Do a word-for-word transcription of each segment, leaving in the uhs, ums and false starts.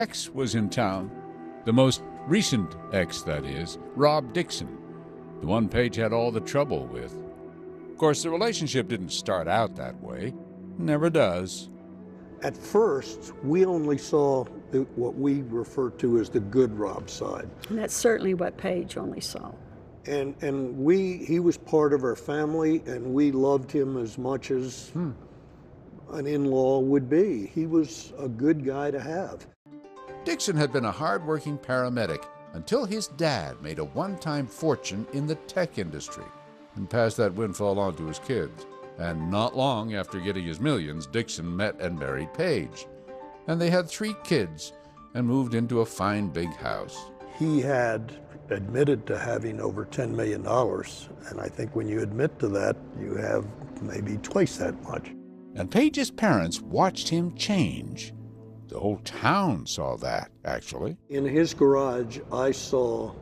ex was in town. The most recent ex, that is, Rob Dixon, the one Page had all the trouble with. Of course, the relationship didn't start out that way. Never does. At first, we only saw the, what we refer to as the good Rob side. And that's certainly what Page only saw. And and we he was part of our family, and we loved him as much as hmm. an in-law would be. He was a good guy to have. Dixon had been a hard-working paramedic until his dad made a one-time fortune in the tech industry and passed that windfall on to his kids. And not long after getting his millions, Dixon met and married Page. And they had three kids and moved into a fine big house. He had admitted to having over ten million dollars, and I think when you admit to that, you have maybe twice that much. And Page's parents watched him change. The whole town saw that, actually. In his garage, I saw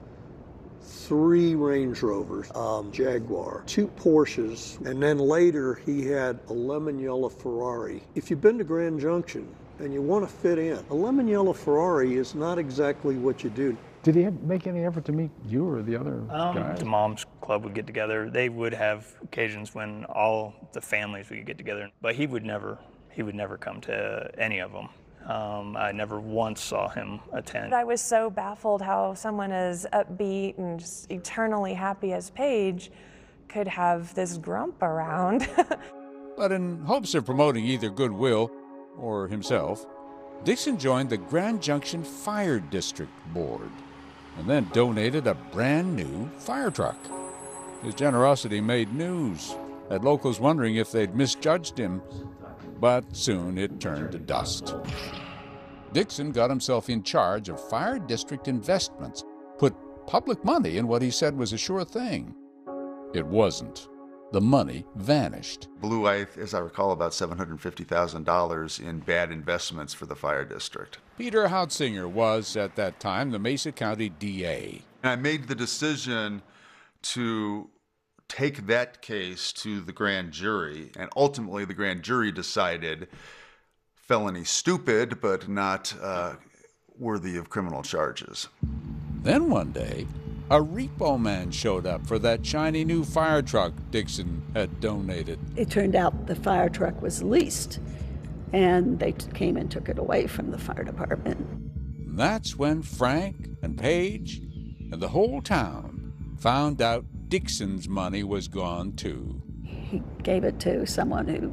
three Range Rovers, um, Jaguar, two Porsches, and then later he had a lemon yellow Ferrari. If you've been to Grand Junction and you want to fit in, a lemon yellow Ferrari is not exactly what you do. Did he have, make any effort to meet you or the other um, guys? The Mom's Club would get together. They would have occasions when all the families would get together, but he would never, he would never come to any of them. Um, I never once saw him attend. I was so baffled how someone as upbeat and just eternally happy as Page could have this grump around. But in hopes of promoting either goodwill or himself, Dixon joined the Grand Junction Fire District Board and then donated a brand new fire truck. His generosity made news, had locals wondering if they'd misjudged him. But soon it turned to dust. Dixon got himself in charge of fire district investments, put public money in what he said was a sure thing. It wasn't. The money vanished. Blew, as I recall, about seven hundred fifty thousand dollars in bad investments for the fire district. Peter Hautzinger was, at that time, the Mesa County D A. And I made the decision to take that case to the grand jury, and ultimately the grand jury decided felony stupid, but not uh, worthy of criminal charges. Then one day, a repo man showed up for that shiny new fire truck Dixon had donated. It turned out the fire truck was leased, and they t- came and took it away from the fire department. And that's when Frank and Page and the whole town found out Dixon's money was gone too. He gave it to someone who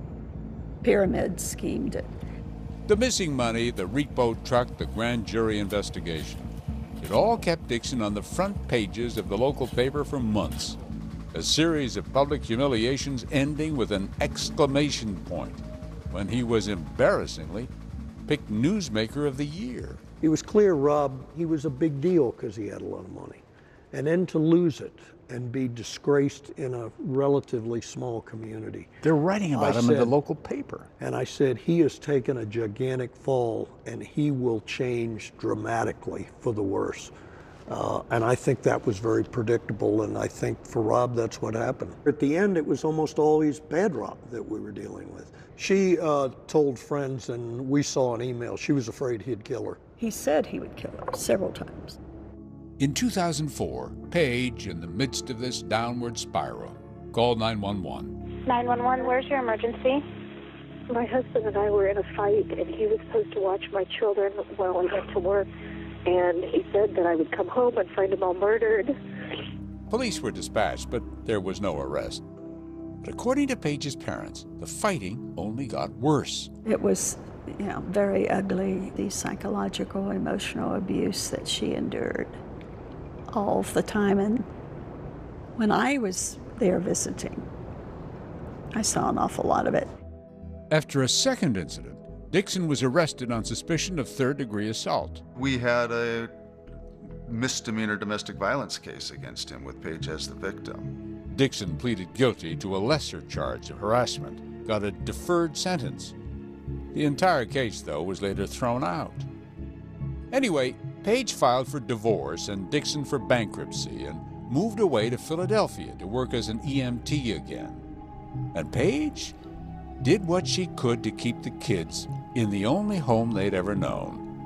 pyramid schemed it. The missing money, the repo truck, the grand jury investigation. It all kept Dixon on the front pages of the local paper for months. A series of public humiliations ending with an exclamation point when he was embarrassingly picked Newsmaker of the Year. It was clear Rob, he was a big deal because he had a lot of money. And then to lose it and be disgraced in a relatively small community. They're writing about I him said, in the local paper. And I said, he has taken a gigantic fall and he will change dramatically for the worse. Uh, and I think that was very predictable, and I think for Rob that's what happened. At the end, it was almost always bad Rob that we were dealing with. She uh, told friends, and we saw an email, she was afraid he'd kill her. He said he would kill her several times. In two thousand four, Page, in the midst of this downward spiral, called nine one one. nine one one, where's your emergency? My husband and I were in a fight, and he was supposed to watch my children while I went to work, and he said that I would come home and find them all murdered. Police were dispatched, but there was no arrest. But according to Page's parents, the fighting only got worse. It was, you know, very ugly, the psychological, emotional abuse that she endured all the time. And when I was there visiting, I saw an awful lot of it. After a second incident, Dixon was arrested on suspicion of third-degree assault. We had a misdemeanor domestic violence case against him with Page as the victim. Dixon pleaded guilty to a lesser charge of harassment, got a deferred sentence. The entire case, though, was later thrown out. Anyway, Page filed for divorce and Dixon for bankruptcy and moved away to Philadelphia to work as an E M T again. And Page did what she could to keep the kids in the only home they'd ever known.